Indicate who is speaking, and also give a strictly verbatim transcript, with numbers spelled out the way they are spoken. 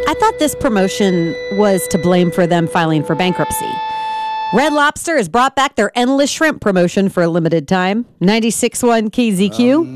Speaker 1: I thought this promotion was to blame for them filing for bankruptcy. Red Lobster has brought back their endless shrimp promotion for a limited time. ninety-six point one K Z Q. Um,